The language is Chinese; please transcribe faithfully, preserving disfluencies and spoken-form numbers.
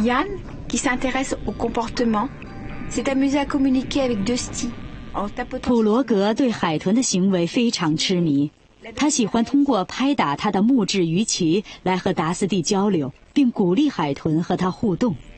Yann, qui s'intéresse au comportement, s'est amusé à communiquer avec Dusty. 普罗格对海豚的行为非常痴迷，他喜欢通过拍打他的木质鱼鳍来和达斯蒂交流，并鼓励海豚和他互动。